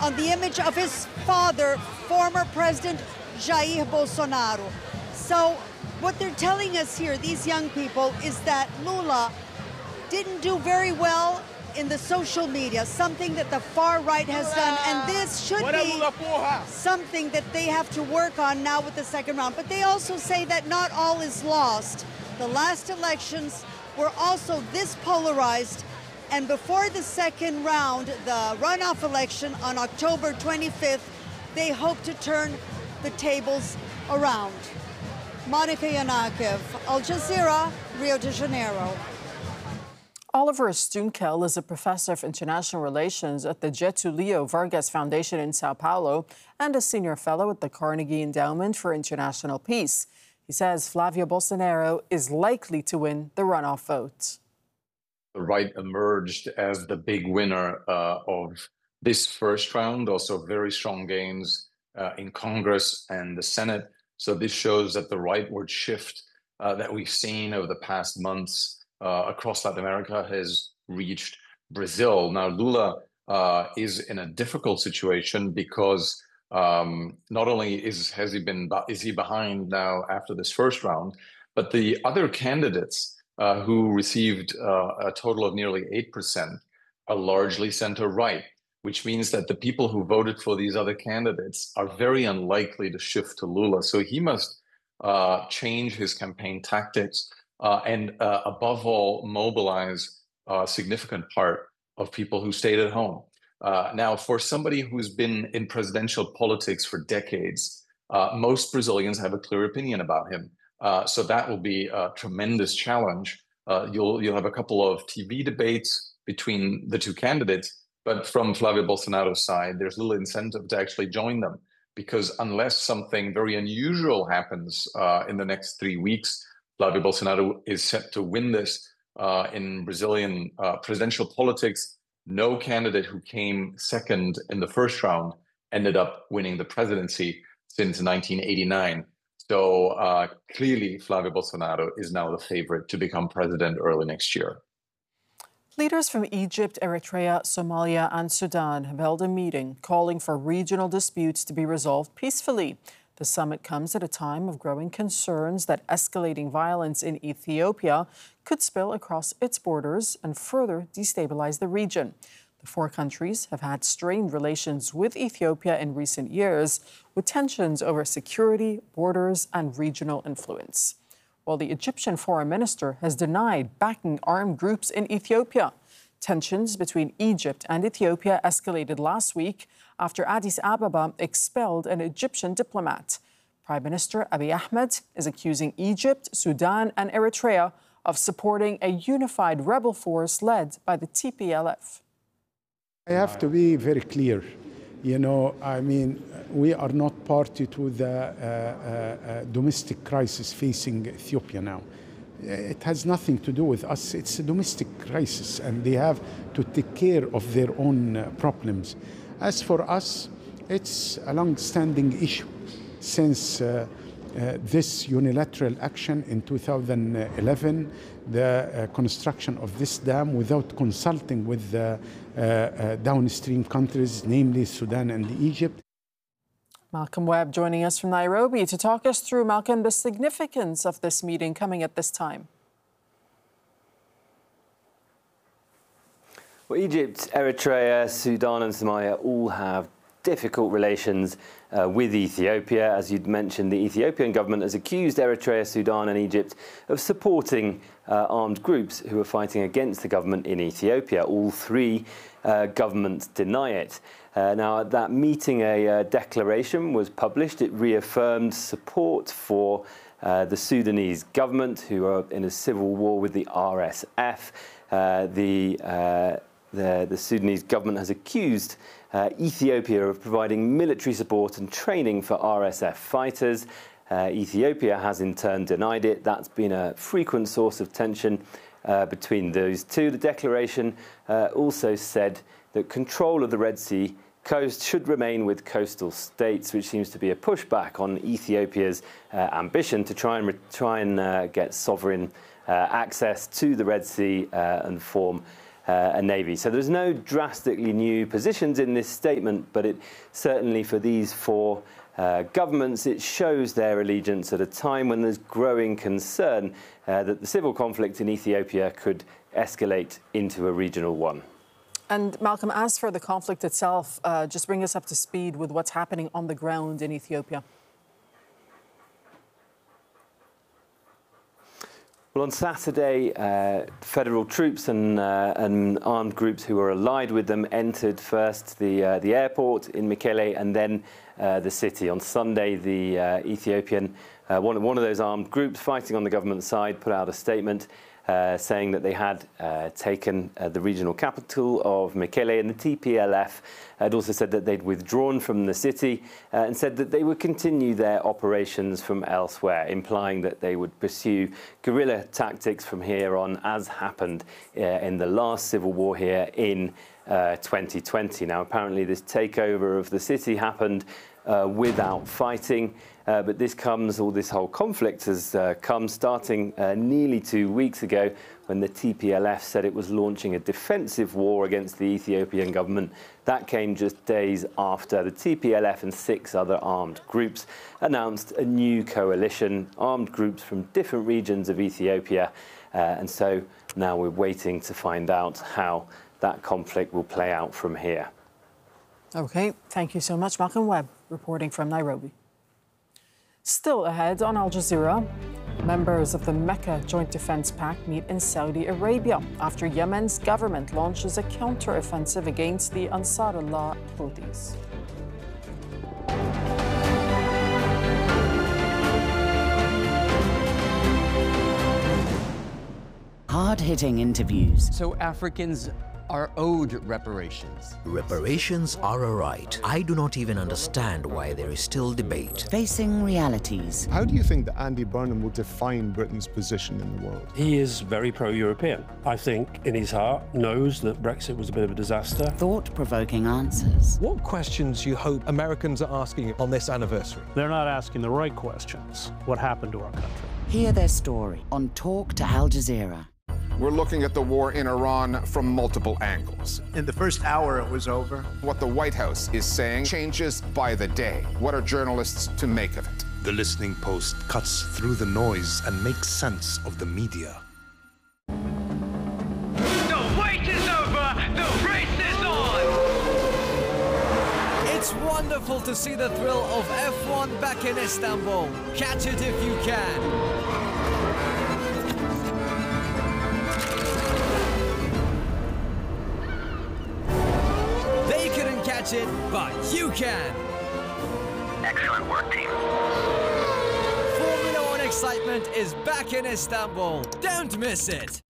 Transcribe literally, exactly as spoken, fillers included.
on the image of his father, former President Jair Bolsonaro. So what they're telling us here, these young people, is that Lula didn't do very well in the social media, something that the far right has done, and this should be something that they have to work on now with the second round. But they also say that not all is lost. The last elections were also this polarized, and before the second round, the runoff election on October twenty-fifth, they hope to turn the tables around. Monica Yanakiv, Al Jazeera, Rio de Janeiro. Oliver Stunkel is a professor of international relations at the Getulio Vargas Foundation in Sao Paulo and a senior fellow at the Carnegie Endowment for International Peace. He says Flavio Bolsonaro is likely to win the runoff vote. The right emerged as the big winner uh, of this first round, also very strong gains uh, in Congress and the Senate. So this shows that the rightward shift uh, that we've seen over the past months uh, across Latin America has reached Brazil. Now, Lula uh, is in a difficult situation because um, not only is has he been is he behind now after this first round, but the other candidates uh, who received uh, a total of nearly eight percent are largely center-right, which means that the people who voted for these other candidates are very unlikely to shift to Lula. So he must uh, change his campaign tactics uh, and, uh, above all, mobilize a significant part of people who stayed at home. Uh, now, for somebody who's been in presidential politics for decades, uh, most Brazilians have a clear opinion about him. Uh, so that will be a tremendous challenge. Uh, you'll, you'll have a couple of T V debates between the two candidates, but from Flavio Bolsonaro's side, there's little incentive to actually join them, because unless something very unusual happens uh, in the next three weeks, Flavio Bolsonaro is set to win this. Uh, in Brazilian uh, presidential politics, no candidate who came second in the first round ended up winning the presidency since nineteen eighty-nine. So uh, clearly, Flavio Bolsonaro is now the favorite to become president early next year. Leaders from Egypt, Eritrea, Somalia and Sudan have held a meeting calling for regional disputes to be resolved peacefully. The summit comes at a time of growing concerns that escalating violence in Ethiopia could spill across its borders and further destabilize the region. The four countries have had strained relations with Ethiopia in recent years, with tensions over security, borders and regional influence. While the Egyptian foreign minister has denied backing armed groups in Ethiopia. Tensions between Egypt and Ethiopia escalated last week after Addis Ababa expelled an Egyptian diplomat. Prime Minister Abiy Ahmed is accusing Egypt, Sudan and Eritrea of supporting a unified rebel force led by the T P L F. I have to be very clear. You know, I mean, we are not party to the uh, uh, uh, domestic crisis facing Ethiopia now. It has nothing to do with us. It's a domestic crisis, and they have to take care of their own uh, problems. As for us, it's a long-standing issue since uh, uh, this unilateral action in two thousand eleven, the uh, construction of this dam without consulting with the uh, uh, downstream countries, namely Sudan and Egypt. Malcolm Webb joining us from Nairobi to talk us through, Malcolm, the significance of this meeting coming at this time. Well, Egypt, Eritrea, Sudan and Somalia all have difficult relations uh, with Ethiopia. As you'd mentioned, the Ethiopian government has accused Eritrea, Sudan and Egypt of supporting uh, armed groups who are fighting against the government in Ethiopia. All three uh, governments deny it. Uh, now, at that meeting, a uh, declaration was published. It reaffirmed support for uh, the Sudanese government, who are in a civil war with the R S F. Uh, the, uh, the, the Sudanese government has accused uh, Ethiopia of providing military support and training for R S F fighters. Uh, Ethiopia has in turn denied it. That's been a frequent source of tension uh, between those two. The declaration uh, also said that control of the Red Sea coast should remain with coastal states, which seems to be a pushback on Ethiopia's uh, ambition to try and try and uh, get sovereign uh, access to the Red Sea uh, and form uh, a navy. So there's no drastically new positions in this statement, but it certainly for these four uh, governments, it shows their allegiance at a time when there's growing concern uh, that the civil conflict in Ethiopia could escalate into a regional one. And Malcolm, as for the conflict itself, uh, just bring us up to speed with what's happening on the ground in Ethiopia. Well, on Saturday, uh, federal troops and, uh, and armed groups who were allied with them entered first the, uh, the airport in Mekele and then uh, the city. On Sunday, the uh, Ethiopian, uh, one, one of those armed groups fighting on the government side, put out a statement Uh, saying that they had uh, taken uh, the regional capital of Mekele, and the T P L F had also said that they'd withdrawn from the city uh, and said that they would continue their operations from elsewhere, implying that they would pursue guerrilla tactics from here on, as happened uh, in the last civil war here in uh, twenty twenty. Now, apparently this takeover of the city happened uh, without fighting. Uh, but this comes, all this whole conflict has uh, come starting uh, nearly two weeks ago when the T P L F said it was launching a defensive war against the Ethiopian government. That came just days after the T P L F and six other armed groups announced a new coalition, armed groups from different regions of Ethiopia. Uh, and so now we're waiting to find out how that conflict will play out from here. OK, thank you so much. Malcolm Webb reporting from Nairobi. Still ahead on Al Jazeera, members of the Mecca Joint Defense Pact meet in Saudi Arabia after Yemen's government launches a counter-offensive against the Ansarullah Houthis. Hard-hitting interviews. So Africans are owed reparations. Reparations are a right. I do not even understand why there is still debate. Facing realities. How do you think that Andy Burnham will define Britain's position in the world? He is very pro-European. I think in his heart knows that Brexit was a bit of a disaster. Thought-provoking answers. What questions do you hope Americans are asking on this anniversary? They're not asking the right questions. What happened to our country? Hear their story on Talk to Al Jazeera. We're looking at the war in Iran from multiple angles. In the first hour, it was over. What the White House is saying changes by the day. What are journalists to make of it? The Listening Post cuts through the noise and makes sense of the media. The wait is over! The race is on! It's wonderful to see the thrill of F one back in Istanbul. Catch it if you can. It, but you can. Excellent work, team. Formula One excitement is back in Istanbul. Don't miss it.